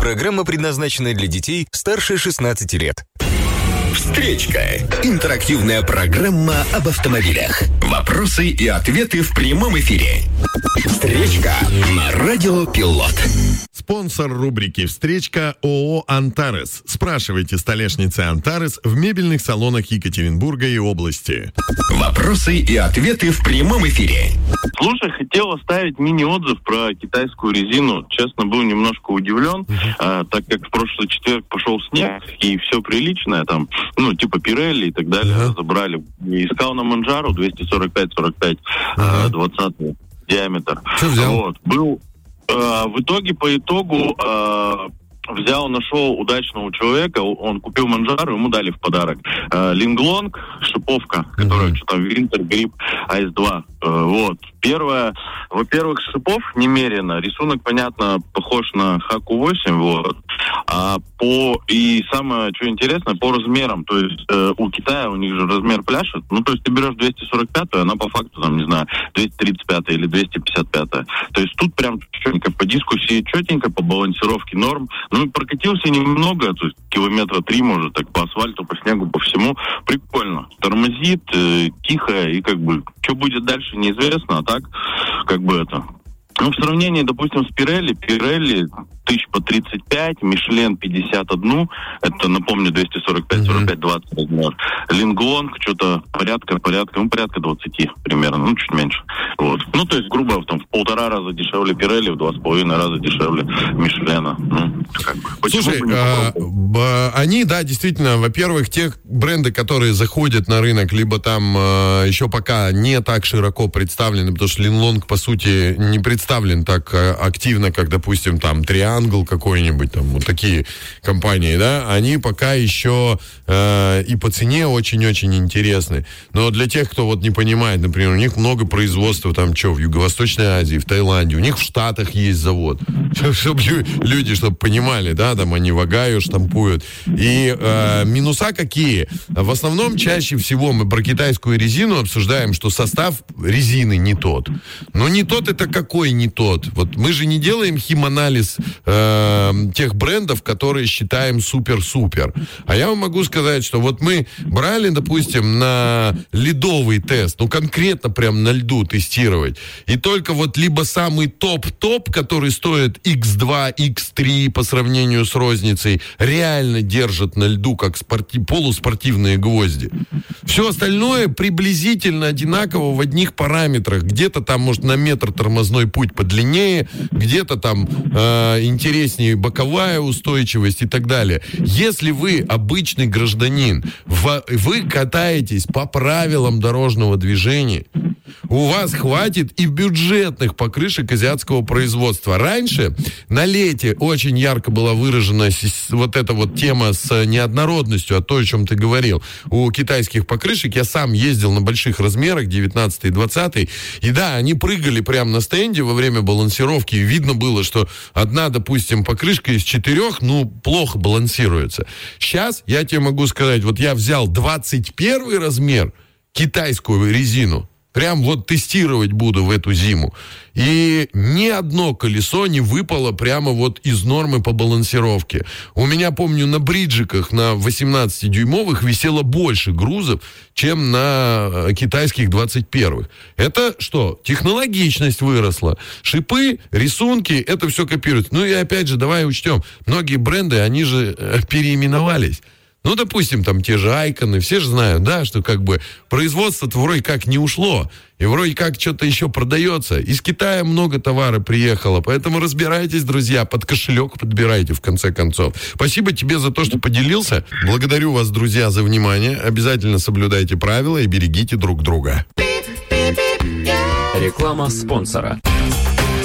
Программа предназначена для детей старше 16 лет. Встречка. Интерактивная программа об автомобилях. Вопросы и ответы в прямом эфире. Встречка на Радио Пилот. Спонсор рубрики «Встречка» ООО «Антарес». Спрашивайте столешницы «Антарес» в мебельных салонах Екатеринбурга и области. Вопросы и ответы в прямом эфире. Слушай, хотел оставить мини-отзыв про китайскую резину. Честно, был немножко удивлен, так как в прошлый четверг пошел снег, и все приличное там, типа Pirelli и так далее, забрали. И искал на Манджару 245-45, 20 диаметр. Что взял? Вот. Был в итоге, по итогу, нашел удачного человека, он купил Манджару, ему дали в подарок Линглонг, шиповка, которая что-то Винтер Грипп AS2. Вот. Первое, во-первых, шипов немерено. Рисунок, понятно, похож на Хаку-8, вот. И самое, что интересно, по размерам. То есть у Китая, у них же размер пляшет. То есть ты берешь 245-ю, она по факту, 235-я или 255-я. То есть тут прям четенько по дискуссии, четенько, по балансировке норм. Прокатился немного, то есть километра 3, может, так, по асфальту, по снегу, по всему. Прикольно. Тормозит, тихо, и что будет дальше, неизвестно, а так, в сравнении, допустим, с Pirelli 1000 по 35, Мишлен 51, это, напомню, 245-45-20 размер. Линглонг что-то порядка 20 примерно, чуть меньше. Вот. То есть, грубо, в 1,5 раза дешевле Pirelli, в 2,5 раза дешевле Мишлена. Слушай, они, да, действительно, во-первых, те бренды, которые заходят на рынок, либо там еще пока не так широко представлены, потому что Линглонг, по сути, не представлен так активно, как, допустим, там, Triangle какой-нибудь, там, вот такие компании, да, они пока еще и по цене очень-очень интересны. Но для тех, кто не понимает, например, у них много производства там, в Юго-Восточной Азии, в Таиланде, у них в Штатах есть завод, чтобы люди, понимали, да, там они в Огайо штампуют. И минуса какие? В основном, чаще всего мы про китайскую резину обсуждаем, что состав резины не тот. Но не тот это какой не тот? Вот мы же не делаем химанализ тех брендов, которые считаем супер-супер. А я вам могу сказать, что мы брали, допустим, на ледовый тест, конкретно прям на льду тестировать, и только либо самый топ-топ, который стоит X2, X3 по сравнению с розницей, реально держит на льду, как полуспортивные гвозди. Все остальное приблизительно одинаково в одних параметрах. Где-то там, может, на метр тормозной путь подлиннее, где-то там интереснее боковая устойчивость и так далее. Если вы обычный гражданин, вы катаетесь по правилам дорожного движения, у вас хватит и бюджетных покрышек азиатского производства. Раньше на лете очень ярко была выражена эта тема с неоднородностью, то, о чем ты говорил. У китайских покрышек я сам ездил на больших размерах, 19 и 20, и да, они прыгали прямо на стенде во время балансировки, и видно было, что одна, допустим, покрышка из 4, плохо балансируется. Сейчас я тебе могу сказать, я взял 21 размер, китайскую резину, прям тестировать буду в эту зиму. И ни одно колесо не выпало прямо из нормы по балансировке. У меня, помню, на бриджиках на 18-дюймовых висело больше грузов, чем на китайских 21-х. Это что? Технологичность выросла. Шипы, рисунки, это все копируется. И опять же, давай учтем, многие бренды, они же переименовались. Допустим, там те же Айконы, все же знают, да, что производство-то вроде как не ушло, и вроде как что-то еще продается. Из Китая много товара приехало, поэтому разбирайтесь, друзья, под кошелек подбирайте, в конце концов. Спасибо тебе за то, что поделился. Благодарю вас, друзья, за внимание. Обязательно соблюдайте правила и берегите друг друга. Реклама спонсора.